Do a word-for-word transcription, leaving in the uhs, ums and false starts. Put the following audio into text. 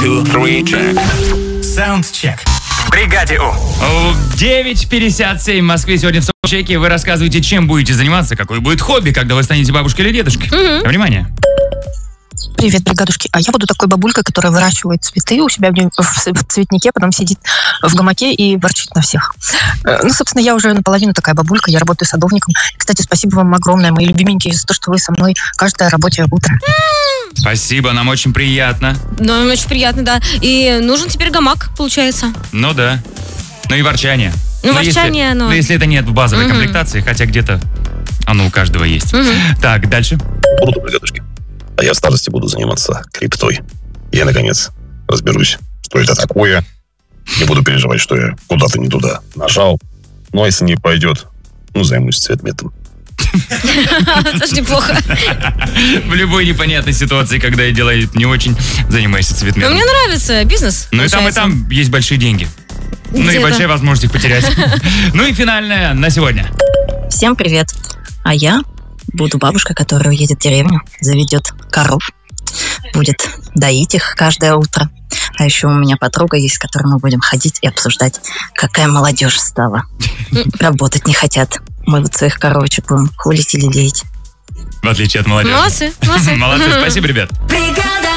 two, three, check. Саундчек. В бригаде У. девять пятьдесят семь в Москве. Сегодня в саундчеке вы рассказываете, чем будете заниматься, какое будет хобби, когда вы станете бабушкой или дедушкой. Угу. Внимание. Привет, бригадушки. А я буду такой бабулькой, которая выращивает цветы у себя в, в цветнике, потом сидит в гамаке и ворчит на всех. Ну, собственно, я уже наполовину такая бабулька, я работаю садовником. Кстати, спасибо вам огромное, мои любименькие, за то, что вы со мной каждое рабочее утро. Спасибо, нам очень приятно. Ну, очень приятно, да. И нужен теперь гамак, получается. Ну да. Ну и ворчание. Ну, но ворчание, если, но... но если это нет в базовой угу. комплектации, хотя где-то оно у каждого есть. Угу. Так, дальше. Будут бригадушки. А я в старости буду заниматься криптой. Я, наконец, разберусь, что это такое. Не буду переживать, что я куда-то не туда нажал. Но если не пойдет, ну, займусь цветметом. Это ж неплохо. В любой непонятной ситуации, когда я делаю не очень, занимаюсь цветметом. Но мне нравится бизнес. Ну и там, и там есть большие деньги. Ну и большая возможность их потерять. Ну и финальная на сегодня. Всем привет. А я буду бабушка, которая уедет в деревню, заведет коров, будет доить их каждое утро. А еще у меня подруга есть, с которой мы будем ходить и обсуждать, какая молодежь стала. Работать не хотят. Мы вот своих коровочек будем холить или леять. В отличие от молодежи. Молодцы, молодцы. Молодцы, спасибо, ребят.